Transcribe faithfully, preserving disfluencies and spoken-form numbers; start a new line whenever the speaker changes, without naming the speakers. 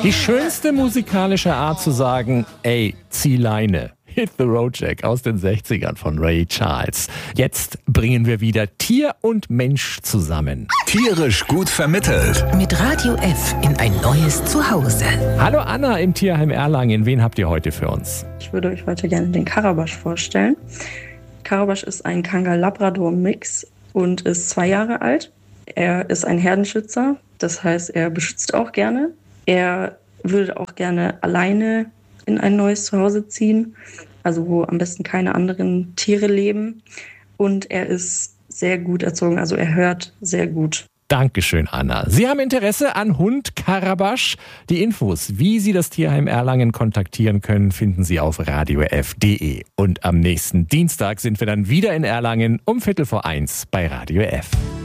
Die schönste musikalische Art zu sagen, ey, zieh Leine. Hit the Road Jack aus den sechzigern von Ray Charles. Jetzt bringen wir wieder Tier und Mensch zusammen.
Tierisch gut vermittelt.
Mit Radio F in ein neues Zuhause.
Hallo Anna im Tierheim Erlangen. Wen habt ihr heute für uns?
Ich würde euch heute gerne den Karabasch vorstellen. Karabasch ist ein Kangal-Labrador-Mix und ist zwei Jahre alt. Er ist ein Herdenschützer, das heißt, er beschützt auch gerne. Er würde auch gerne alleine in ein neues Zuhause ziehen, also wo am besten keine anderen Tiere leben. Und er ist sehr gut erzogen, also er hört sehr gut.
Dankeschön, Anna. Sie haben Interesse an Hund Karabasch? Die Infos, wie Sie das Tierheim Erlangen kontaktieren können, finden Sie auf radio f punkt de. Und am nächsten Dienstag sind wir dann wieder in Erlangen um Viertel vor eins bei Radio F.